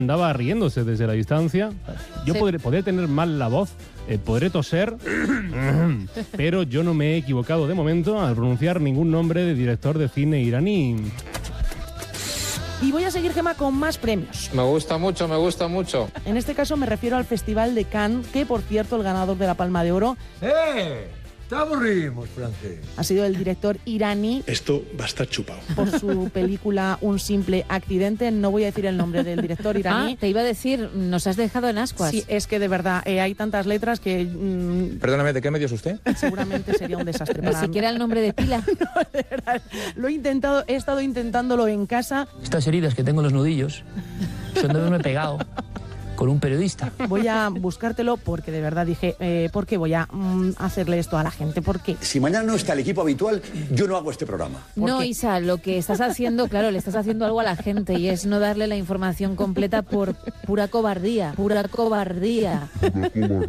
andaba riéndose desde la distancia. Yo podré tener mal la voz, podré toser, pero yo no me he equivocado de momento al pronunciar ningún nombre de director de cine iraní. Y voy a seguir, Gemma, con más premios. Me gusta mucho, me gusta mucho. En este caso me refiero al Festival de Cannes, que, por cierto, el ganador de la Palma de Oro... ¡Te aburrimos, francés! Ha sido el director iraní. Esto va a estar chupado. Por su película Un simple accidente. No voy a decir el nombre del director iraní. Te iba a decir, nos has dejado en ascuas. Sí, es que de verdad hay tantas letras que... Perdóname, ¿de qué medio es usted? Seguramente sería un desastre. Ni siquiera el nombre de pila. No, de verdad. Lo he intentado, he estado intentándolo en casa. Estas heridas que tengo en los nudillos son de haberme pegado con un periodista. Voy a buscártelo porque de verdad dije, ¿por qué voy a hacerle esto a la gente? ¿Por qué? Si mañana no está el equipo habitual, yo no hago este programa. No, Isa, lo que estás haciendo, claro, le estás haciendo algo a la gente y es no darle la información completa por pura cobardía. Pura cobardía.